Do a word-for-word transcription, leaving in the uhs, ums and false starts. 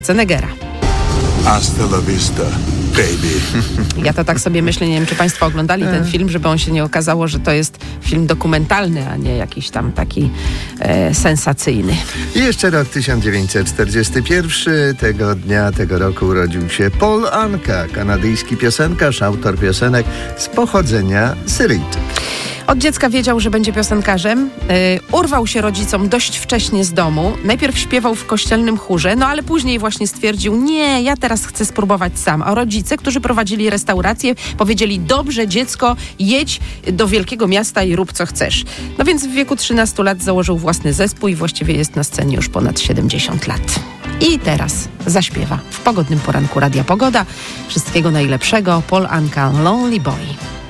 Schwarzeneggera. Hasta la vista, baby. Ja to tak sobie myślę, nie wiem, czy państwo oglądali ten film, żeby on się nie okazało, że to jest film dokumentalny, a nie jakiś tam taki e, sensacyjny. I jeszcze rok tysiąc dziewięćset czterdziesty pierwszy. Tego dnia, tego roku urodził się Paul Anka, kanadyjski piosenkarz, autor piosenek z pochodzenia Syryjczyk. Od dziecka wiedział, że będzie piosenkarzem. Yy, urwał się rodzicom dość wcześnie z domu. Najpierw śpiewał w kościelnym chórze, no ale później właśnie stwierdził, nie, ja teraz chcę spróbować sam. A rodzice, którzy prowadzili restaurację, powiedzieli, dobrze dziecko, jedź do wielkiego miasta i rób co chcesz. No więc w wieku trzynastu lat założył własny zespół i właściwie jest na scenie już ponad siedemdziesiąt lat. I teraz zaśpiewa w pogodnym poranku Radia Pogoda. Wszystkiego najlepszego, Paul Anka, Lonely Boy.